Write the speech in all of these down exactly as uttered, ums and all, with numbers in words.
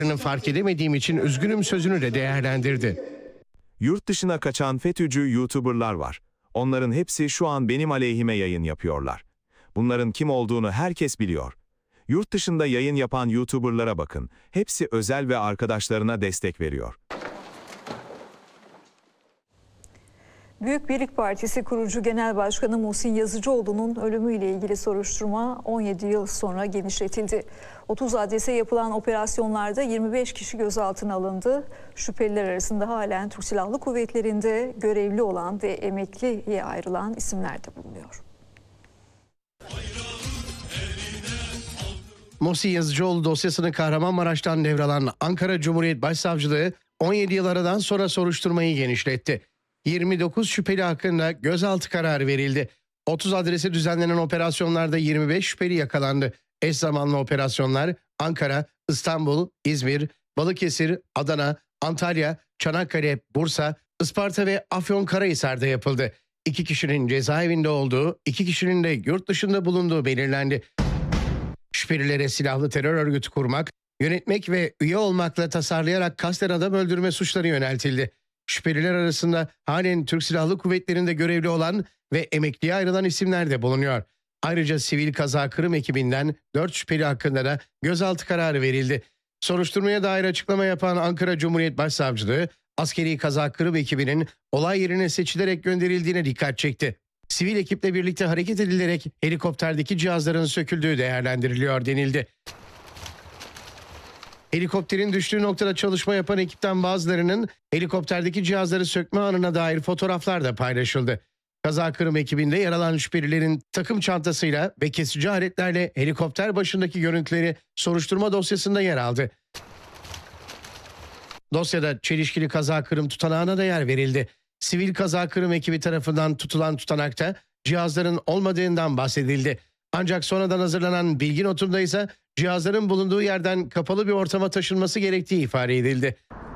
fark edemediğim için üzgünüm sözünü de değerlendirdi. Yurt dışına kaçan FETÖ'cü YouTuber'lar var. Onların hepsi şu an benim aleyhime yayın yapıyorlar. Bunların kim olduğunu herkes biliyor. Yurt dışında yayın yapan YouTuber'lara bakın. Hepsi özel ve arkadaşlarına destek veriyor. Büyük Birlik Partisi kurucu Genel Başkanı Muhsin Yazıcıoğlu'nun ölümüyle ilgili soruşturma on yedi yıl sonra genişletildi. otuz adrese yapılan operasyonlarda yirmi beş kişi gözaltına alındı. Şüpheliler arasında halen Türk Silahlı Kuvvetleri'nde görevli olan ve emekliye ayrılan isimler de bulunuyor. Muhsin Yazıcıoğlu dosyasını Kahramanmaraş'tan devralan Ankara Cumhuriyet Başsavcılığı on yedi yıl aradan sonra soruşturmayı genişletti. yirmi dokuz şüpheli hakkında gözaltı kararı verildi. otuz adrese düzenlenen operasyonlarda yirmi beş şüpheli yakalandı. Eş zamanlı operasyonlar Ankara, İstanbul, İzmir, Balıkesir, Adana, Antalya, Çanakkale, Bursa, Isparta ve Afyonkarahisar'da yapıldı. İki kişinin cezaevinde olduğu, iki kişinin de yurt dışında bulunduğu belirlendi. Şüphelilere silahlı terör örgütü kurmak, yönetmek ve üye olmakla tasarlayarak kasten adam öldürme suçları yöneltildi. Şüpheliler arasında halen Türk Silahlı Kuvvetleri'nde görevli olan ve emekliye ayrılan isimler de bulunuyor. Ayrıca sivil kaza kırım ekibinden dört şüpheli hakkında da gözaltı kararı verildi. Soruşturmaya dair açıklama yapan Ankara Cumhuriyet Başsavcılığı, askeri kaza kırım ekibinin olay yerine seçilerek gönderildiğine dikkat çekti. Sivil ekiple birlikte hareket edilerek helikopterdeki cihazların söküldüğü değerlendiriliyor denildi. Helikopterin düştüğü noktada çalışma yapan ekipten bazılarının helikopterdeki cihazları sökme anına dair fotoğraflar da paylaşıldı. Kaza kırım ekibinde yer alan şüphelilerin takım çantasıyla ve kesici aletlerle helikopter başındaki görüntüleri soruşturma dosyasında yer aldı. Dosyada çelişkili kaza kırım tutanağına da yer verildi. Sivil kaza kırım ekibi tarafından tutulan tutanakta cihazların olmadığından bahsedildi. Ancak sonradan hazırlanan bilgi notunda ise cihazların bulunduğu yerden kapalı bir ortama taşınması gerektiği ifade edildi.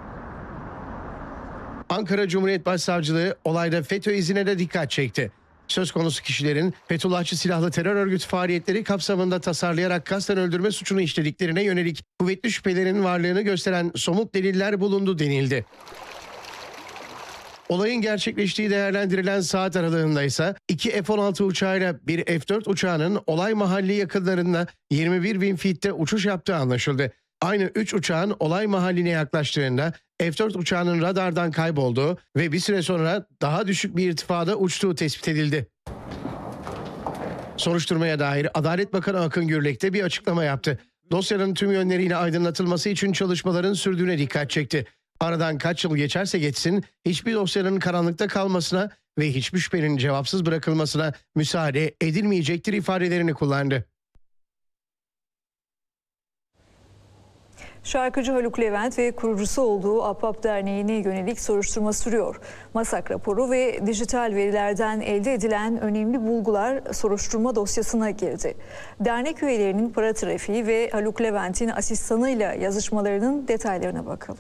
Ankara Cumhuriyet Başsavcılığı olayda FETÖ izine de dikkat çekti. Söz konusu kişilerin Fethullahçı silahlı terör örgütü faaliyetleri kapsamında tasarlayarak kasten öldürme suçunu işlediklerine yönelik kuvvetli şüphelerin varlığını gösteren somut deliller bulundu denildi. Olayın gerçekleştiği değerlendirilen saat aralığında ise iki F on altı uçağıyla bir F dört uçağının olay mahalli yakınlarında yirmi bir bin feet'te uçuş yaptığı anlaşıldı. Aynı üç uçağın olay mahalline yaklaştığında F dört uçağının radardan kaybolduğu ve bir süre sonra daha düşük bir irtifada uçtuğu tespit edildi. Soruşturmaya dair Adalet Bakanı Akın Gürlek de bir açıklama yaptı. Dosyanın tüm yönleriyle aydınlatılması için çalışmaların sürdüğüne dikkat çekti. Aradan kaç yıl geçerse geçsin hiçbir dosyanın karanlıkta kalmasına ve hiçbir şüphenin cevapsız bırakılmasına müsaade edilmeyecektir ifadelerini kullandı. Şarkıcı Haluk Levent ve kurucusu olduğu Ahbap Derneği'ne yönelik soruşturma sürüyor. MASAK raporu ve dijital verilerden elde edilen önemli bulgular soruşturma dosyasına girdi. Dernek üyelerinin para trafiği ve Haluk Levent'in asistanıyla yazışmalarının detaylarına bakalım.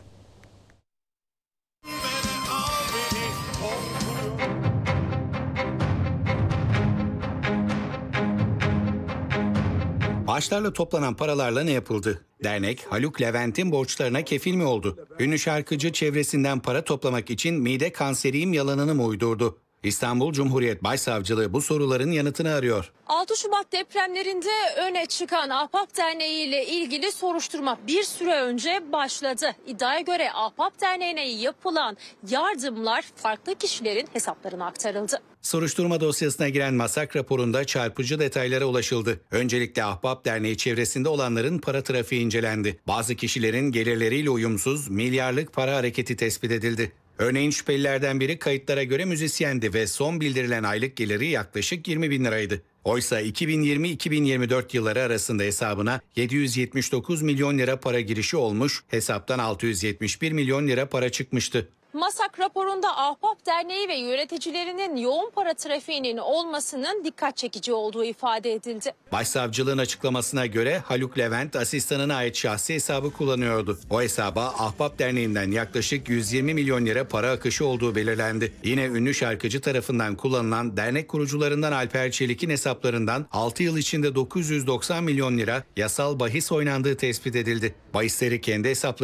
Bağışlarla toplanan paralarla ne yapıldı? Dernek, Haluk Levent'in borçlarına kefil mi oldu? Ünlü şarkıcı çevresinden para toplamak için mide kanseriyim yalanını mı uydurdu? İstanbul Cumhuriyet Başsavcılığı bu soruların yanıtını arıyor. altı Şubat depremlerinde öne çıkan Ahbap Derneği ile ilgili soruşturma bir süre önce başladı. İddiaya göre Ahbap Derneği'ne yapılan yardımlar farklı kişilerin hesaplarına aktarıldı. Soruşturma dosyasına giren MASAK raporunda çarpıcı detaylara ulaşıldı. Öncelikle Ahbap Derneği çevresinde olanların para trafiği incelendi. Bazı kişilerin gelirleriyle uyumsuz milyarlık para hareketi tespit edildi. Örneğin şüphelilerden biri kayıtlara göre müzisyendi ve son bildirilen aylık geliri yaklaşık yirmi bin liraydı. Oysa iki bin yirmi iki bin yirmi dört yılları arasında hesabına yedi yüz yetmiş dokuz milyon lira para girişi olmuş, hesaptan altı yüz yetmiş bir milyon lira para çıkmıştı. Masak raporunda Ahbap Derneği ve yöneticilerinin yoğun para trafiğinin olmasının dikkat çekici olduğu ifade edildi. Başsavcılığın açıklamasına göre Haluk Levent asistanına ait şahsi hesabı kullanıyordu. O hesaba Ahbap Derneği'nden yaklaşık yüz yirmi milyon lira para akışı olduğu belirlendi. Yine ünlü şarkıcı tarafından kullanılan dernek kurucularından Alper Çelik'in hesaplarından altı yıl içinde dokuz yüz doksan milyon lira yasal bahis oynandığı tespit edildi. Bahisleri kendi hesapları